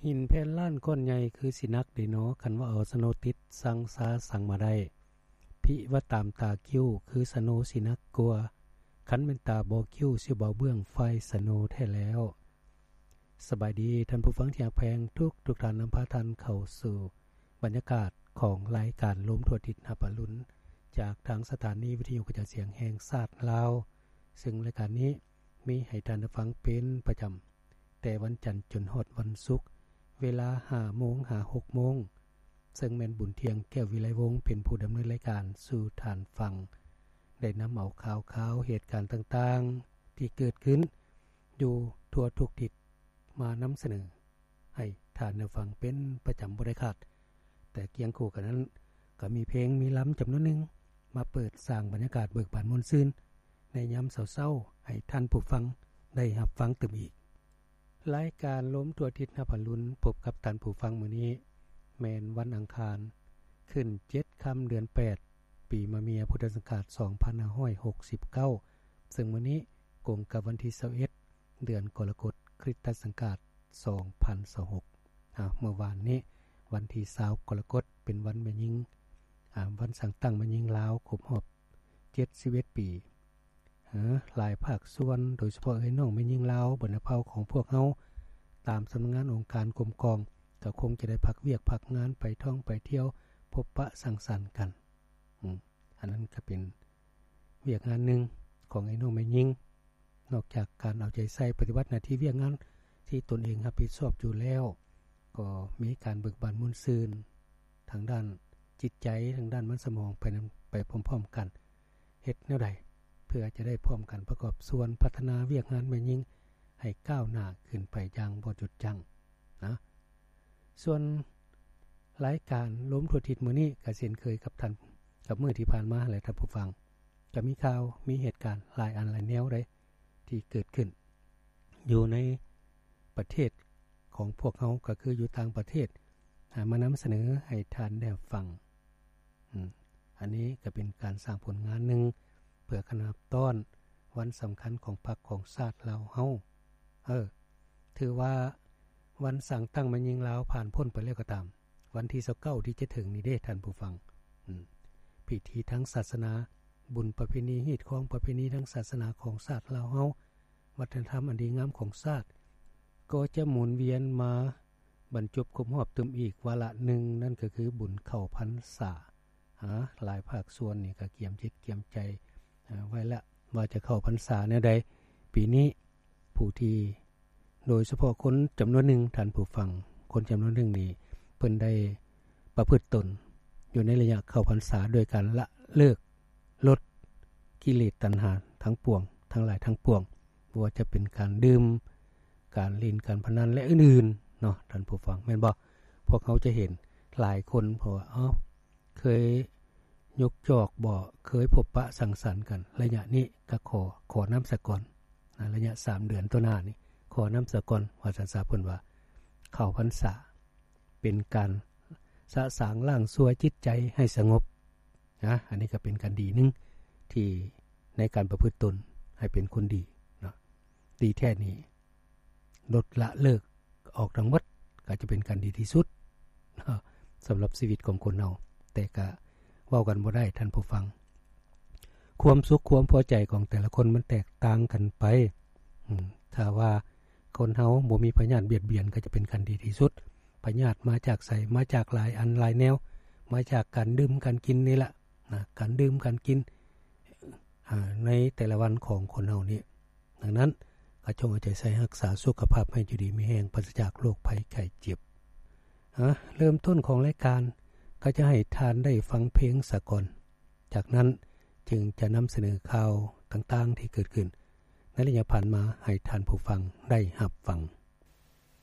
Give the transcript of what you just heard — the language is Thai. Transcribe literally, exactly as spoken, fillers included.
หินแผ่นล้านก้อนใหญ่คือสินักเดเนาะคันว่าเอาสโนติดสังสาสังมาได้พิว่าตามตาคิ้วคือสโนสินักกลัวคันเป็นตาบ่คิ้วสิบ่เบื้องไฟสโนแท้แล้วสบายดีท่านผู้ฟังที่รักแพงทุกทุกท่านนำพาท่านเข้าสู่บรรยากาศของรายการลมทั่วทิศหับอรุณจากทางสถานีวิทยุกระจายเสียงแห่งชาติลาวซึ่งรายการนี้มีให้ท่านได้ฟังเป็นประจำแต่วันจันทร์จนฮอดวันศุกร์เวลา ห้าโมง ถึง หกโมงซึ่งแม่นบุญเที่ยงแก้ววิไลวงศ์เป็นผู้ดำเนินรายการสู่ท่านฟังได้นำเอาข่าวๆเหตุการณ์ต่างๆที่เกิดขึ้นอยู่ทั่วทุกทิศมานำเสนอให้ท่านได้ฟังเป็นประจำบ่ได้ขาดแต่เคียงคู่กันนั้นก็มีเพลงมีล้ำจำนวนหนึ่งมาเปิดสร้างบรรยากาศเบิกบานม่วนซื่นในยามเศร้าๆให้ท่านผู้ฟังได้รับฟังเติมอีกรายการล้มตัวทิศหับอรุณพบกับท่านผู้ฟังมื้อนี้แม่นวันอังคารขึ้นเจ็ดค่ำเดือนแปดปีมะเมียพุทธศักราชสองพันห้าร้อยหกสิบเก้าซึ่งมื้อนี้ตรงกับวันที่ยี่สิบเอ็ดเดือนกรกฎาคมคริสตศักราชสองพันยี่สิบหกอ่าเมื่อวานนี้วันที่ยี่สิบกรกฎาคมเป็นวันแม่หญิงอ่าวันสังตั้งแม่หญิงลาวครบรอบเจ็ดสิบเอ็ดปีเออหลายภาคส่วนโดยเฉพาะไอ้น้องแม่หญิงลาวบรรพเผ่าของพวกเฮาตามสำนักงานองค์การกรมกองก็คงจะได้พักเวียกพักงานไปท่องไปเที่ยวพบปะสังสรรค์กันอืมอันนั้นก็เป็นเวียกงานนึงของไอ้น้องแม่หญิงนอกจากการเอาใจใส่ปฏิบัติหน้าที่เวียกงานที่ตนเองรับผิดชอบอยู่แล้วก็มีการเบิกบานม่วนซื่นทางด้านจิตใจทางด้านมันสมองไปไปพร้อมๆกันเฮ็ดแนวใดเพื่อจะได้พร้อมกันประกอบส่วนพัฒนาเวียกงานแม่หญิงให้ก้าวหน้าขึ้นไปอย่างบ่หยุดยั้งนะส่วนรายการล้มทั่วทิศมื้อนี้ก็เช่นเคยกับท่านกับมื้อที่ผ่านมาแหละท่านผู้ฟังก็มีข่าวมีเหตุการณ์หลายอันหลายแนวได้ที่เกิดขึ้นอยู่ในประเทศของพวกเขาก็คืออยู่ต่างประเทศมานำเสนอให้ท่านได้ฟังอืมอันนี้ก็เป็นการสร้างผลงานหนึ่งเพื่อขนาบต้อนวันสำคัญของพรรคของชาติลาวเฮาเออถือว่าวันสั่งตั้งแม่หญิงลาวผ่านพ้นไปแล้วก็ตามวันที่ยี่สิบเก้าที่จะถึงนี้เด้ท่านผู้ฟังอืมพิธีทั้งศาสนาบุญประเพณีฮีตของประเพณีทั้งศาสนาของชาติลาวเฮาวัฒนธรรมอันดีงามของชาติก็จะหมุนเวียนมาบรรจบครบรอบตึมอีกวาระหนึ่งนั่นก็คือบุญเข้าพรรษาหาหลายภาคส่วนนี่ก็เกียมจิตเกียมใจไว้ละว่าจะเข้าพรรษาแนวใดปีนี้ผู้ที่โดยเฉพาะคนจำนวนหนึ่งท่านผู้ฟังคนจำนวนหนึ่งนี้เพิ่นได้ประพฤติตนอยู่ในระยะเข้าพรรษาโดยการละเลิกลดกิเลสตัณหาทั้งปวงทั้งหลายทั้งปวงบ่ว่าจะเป็นการดื่มการเล่นการพนันและอื่นๆเนาะท่านผู้ฟังแม่นบ่พวกเขาจะเห็นหลายคนเพราะว่าอ้าวเคยยกจอกบ่เคยพบปะสังสรรค์กันระยะนี้ก็ขอขอน้ำสะก่อนนะระยะสามเดือนต่อหน้านี้ขอน้ำสะก่อนว่าสันสาเพิ่นว่าเข้าพรรษาเป็นการสะสางล้างซัวจิตใจให้สงบนะอันนี้ก็เป็นการดีนึงที่ในการประพฤติตนให้เป็นคนดีเนาะดีแท้นี้ลดละเลิกออกทั้งหมดก็จะเป็นการดีที่สุดสำหรับชีวิตของคนเราแต่ก็เว้ากันบ่ได้ท่านผู้ฟังความสุขความพอใจของแต่ละคนมันแตกต่างกันไปถ้าว่าคนเฮาบ่มีพยาธิเบียดเบียนก็จะเป็นการดีที่สุดพยาธิมาจากไสมาจากหลายอันหลายแนวมาจากการดื่มการกินนี่แหละนะการดื่มการกินในแต่ละวันของคนเฮานี่ดังนั้นก็จงเอาใจใส่รักษาสุขภาพให้อยู่ดีมีแรงปราศจากโรคภัยไข้เจ็บฮะเริ่มต้นของรายการก็จะให้ทานได้ฟังเพลงสากลจากนั้นจึงจะนำเสนอข่าวต่างๆที่เกิดขึ้นในระยะผ่านมาให้ท่านผู้ฟังได้รับฟัง